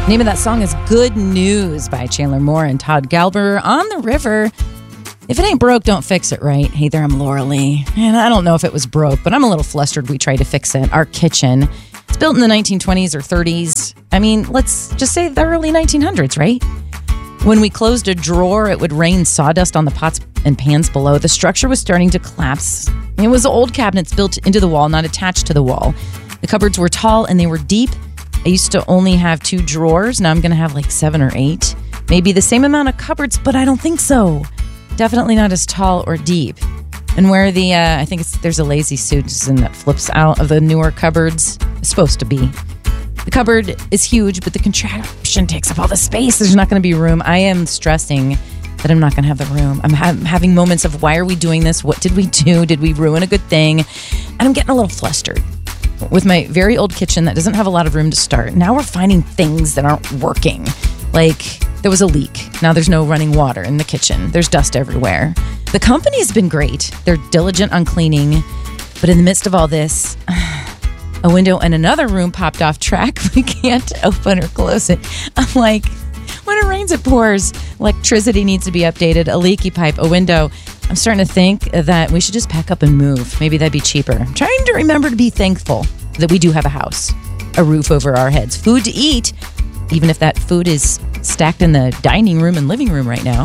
Name of that song is Good News by Chandler Moore and Todd Galber on the river. If it ain't broke, don't fix it, right? Hey there, I'm Laura Lee. And I don't know if it was broke, but I'm a little flustered we tried to fix it. Our kitchen. It's built in the 1920s or 30s. I mean, let's just say the early 1900s, right? When we closed a drawer, it would rain sawdust on the pots and pans below. The structure was starting to collapse. It was old cabinets built into the wall, not attached to the wall. The cupboards were tall and they were deep. I used to only have 2 drawers. Now I'm going to have like 7 or 8. Maybe the same amount of cupboards, but I don't think so. Definitely not as tall or deep. And where the, I think there's a Lazy Susan that flips out of the newer cupboards. It's supposed to be. The cupboard is huge, but the contraption takes up all the space. There's not going to be room. I am stressing that I'm not going to have the room. I'm having moments of, why are we doing this? What did we do? Did we ruin a good thing? And I'm getting a little flustered. With my very old kitchen that doesn't have a lot of room to start, now we're finding things that aren't working. Like, there was a leak. Now there's no running water in the kitchen. There's dust everywhere. The company's been great. They're diligent on cleaning. But in the midst of all this, a window in another room popped off track. We can't open or close it. I'm like, when it rains, it pours. Electricity needs to be updated. A leaky pipe, a window. I'm starting to think that we should just pack up and move. Maybe that'd be cheaper. I'm trying to remember to be thankful that we do have a house, a roof over our heads, food to eat, even if that food is stacked in the dining room and living room right now.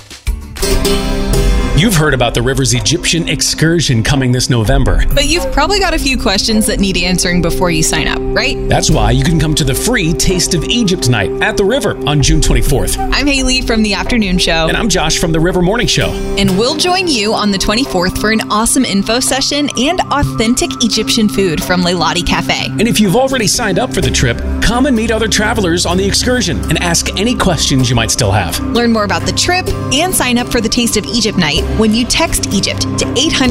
You've heard about the Rivers Egyptian excursion coming this November. But you've probably got a few questions that need answering before you sign up, right? That's why you can come to the free Taste of Egypt night at the River on June 24th. I'm Haley from The Afternoon Show. And I'm Josh from the River Morning Show. And we'll join you on the 24th for an awesome info session and authentic Egyptian food from Leilani Cafe. And if you've already signed up for the trip, come and meet other travelers on the excursion and ask any questions you might still have. Learn more about the trip and sign up for the Taste of Egypt night when you text Egypt to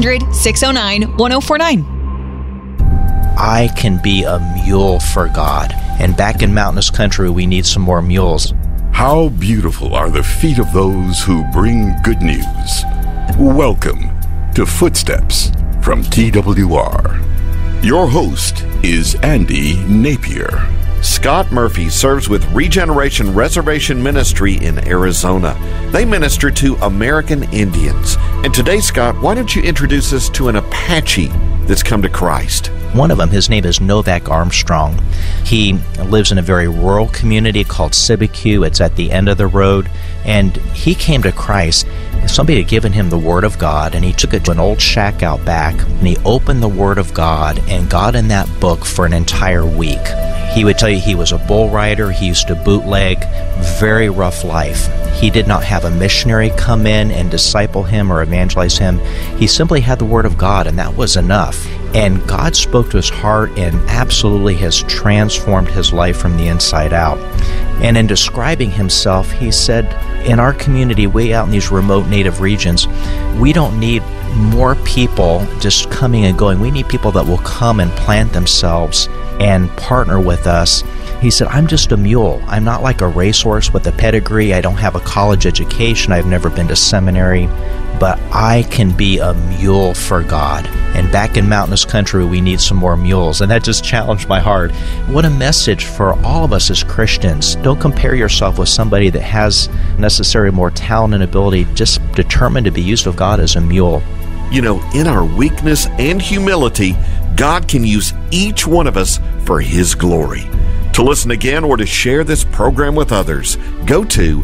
800-609-1049. I can be a mule for God. And back in mountainous country, we need some more mules. How beautiful are the feet of those who bring good news. Welcome to Footsteps from TWR. Your host is Andy Napier. Scott Murphy serves with Regeneration Reservation Ministry in Arizona. They minister to American Indians. And today, Scott, why don't you introduce us to an Apache that's come to Christ? One of them, his name is Novak Armstrong. He lives in a very rural community called Sibique. It's at the end of the road. And he came to Christ. Somebody had given him the Word of God, and he took it to an old shack out back, and he opened the Word of God and got in that book for an entire week. He would tell you he was a bull rider. He used to bootleg. Very rough life. He did not have a missionary come in and disciple him or evangelize him. He simply had the Word of God, and that was enough. And God spoke to his heart and absolutely has transformed his life from the inside out. And in describing himself, he said, in our community, way out in these remote native regions, we don't need more people just coming and going. We need people that will come and plant themselves and partner with us. He said, I'm just a mule. I'm not like a racehorse with a pedigree. I don't have a college education. I've never been to seminary. But I can be a mule for God. And back in mountainous country, we need some more mules. And that just challenged my heart. What a message for all of us as Christians. Don't compare yourself with somebody that has necessarily more talent and ability. Just determined to be used of God as a mule. You know, in our weakness and humility, God can use each one of us for His glory. To listen again or to share this program with others, go to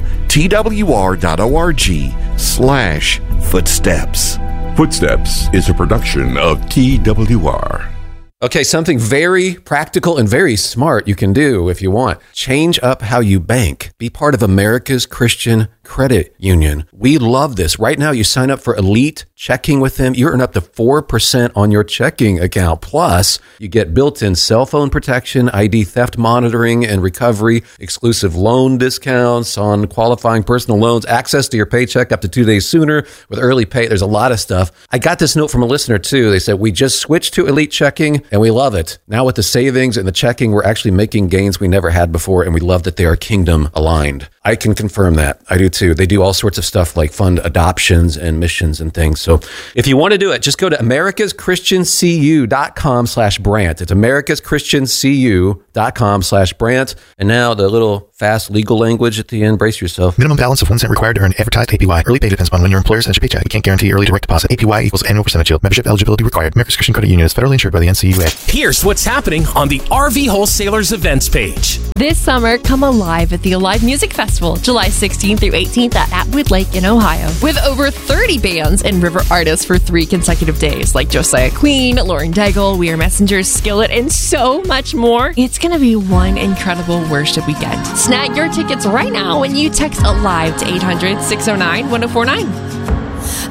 twr.org/footsteps. Footsteps is a production of TWR. Okay, something very practical and very smart you can do if you want. Change up how you bank. Be part of America's Christian Credit Union. We love this. Right now, you sign up for Elite Checking with them. You earn up to 4% on your checking account. Plus, you get built-in cell phone protection, ID theft monitoring and recovery, exclusive loan discounts on qualifying personal loans, access to your paycheck up to 2 days sooner with early pay. There's a lot of stuff. I got this note from a listener, too. They said, we just switched to Elite Checking, and we love it. Now with the savings and the checking, we're actually making gains we never had before, and we love that they are kingdom aligned. I can confirm that. I do too. They do all sorts of stuff like fund adoptions and missions and things. So if you want to do it, just go to americaschristiancu.com/Brant. It's americaschristiancu, AppWithLake.com/Brant. And now the little fast legal language at the end. Brace yourself. Minimum balance of 1 cent required to earn advertised APY. Early pay depends upon when your employer sends your paycheck. We can't guarantee early direct deposit. APY equals annual percentage yield. Membership eligibility required. American Christian Credit Union is federally insured by the NCUA. Here's what's happening on the RV Wholesalers events page. This summer, come alive at the Alive Music Festival, July 16th through 18th at Atwood Lake in Ohio. With over 30 bands and river artists for 3 consecutive days, like Josiah Queen, Lauren Daigle, We Are Messengers, Skillet, and so much more. It's going to be one incredible worship weekend. Snag your tickets right now when you text ALIVE to 800-609-1049.